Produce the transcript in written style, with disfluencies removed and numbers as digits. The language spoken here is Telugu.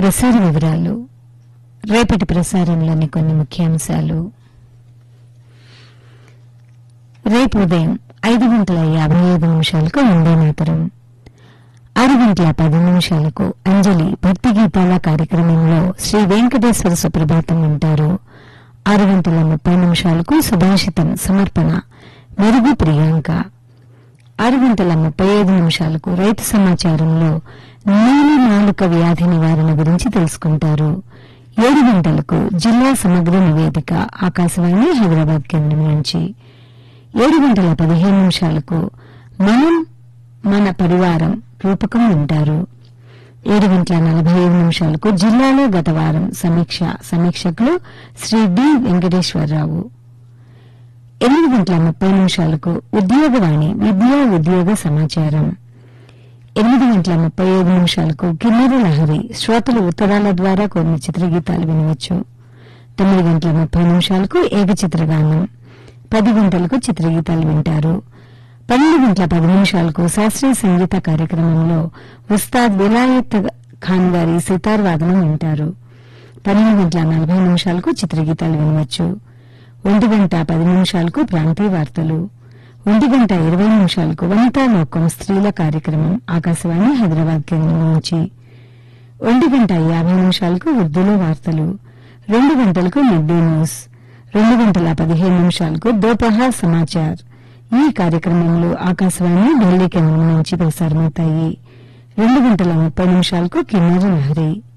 ప్రసార వివరాలు. రేపటి ప్రసారంలోని కొన్ని ముఖ్యాంశాలు. రేపు ఉదయం 5:55 వందే మాతరం, 6:10 అంజలి భక్తి గీతాల కార్యక్రమంలో శ్రీ వెంకటేశ్వర సుప్రభాతం వింటారు. 6:30 సుభాషితం సమర్పణ మెరుగు ప్రియాంక. 6:35 రైతు సమాచారంలో నీలి నాలుక వ్యాధి నివారణ గురించి తెలుసుకుంటారు. 7 గంటలకు జిల్లా సమగ్ర నివేదిక ఆకాశవాణి హైదరాబాద్ కేంద్రం నుంచి. 7:15 మనం మన పరివారం రూపకం వింటారు. 7:45 జిల్లాలో గత వారం సమీక్షకులు శ్రీ డి వెంకటేశ్వరరావు. 8:30 ఉద్యోగవాణి విద్యా ఉద్యోగ సమాచారం. 8:35 కిన్నెర లహరి శ్రోతలు ఉత్తరాల ద్వారా కొన్ని చిత్రగీతాలు వినవచ్చు. 9:30 ఏకచిత్రగానం. 10 గంటలకు చిత్రగీతాలు వింటారు. 12:10 శాస్త్రీయ సంగీత కార్యక్రమంలో ఉస్తాద్ విలాయత్ ఖాన్ గారి సితార్ వాదనం వింటారు. 12:40 చిత్రగీతాలు వినవచ్చు. 1:10 ప్రాంతీయ వార్తలు. 1:20 వనితా లోకం స్త్రీల కార్యక్రమం ఆకాశవాణి హైదరాబాద్ కేంద్రం నుంచి. 1:50 ఉర్దూలో వార్తలు. 2 గంటలకు మిడ్ డే న్యూస్. 2:15 దోపహర్ సమాచార్. ఈ కార్యక్రమంలో ఆకాశవాణి ఢిల్లీ కేంద్రం నుంచి ప్రసారమవుతాయి. 2:30 కిన్నెర లహరి.